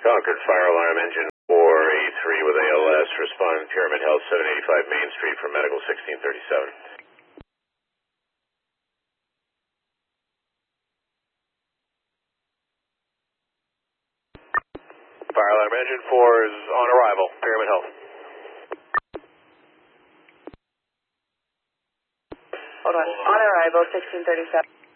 Concord Fire Alarm Engine 483 with ALS, responding to Pyramid Health, 785 Main Street for Medical 1637. Fire Alarm Engine 4 is on arrival, Pyramid Health. Hold on arrival, 1637.